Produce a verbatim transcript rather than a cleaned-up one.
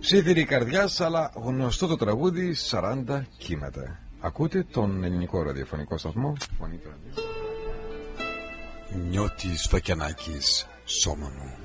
Ψήθυρη καρδιάς, αλλά γνωστό το τραγούδι σαράντα κύματα. Ακούτε τον ελληνικό ραδιοφωνικό σταθμό Φωνή του Ραδιού. Νιώτης Βακιανάκης, σώμα μου.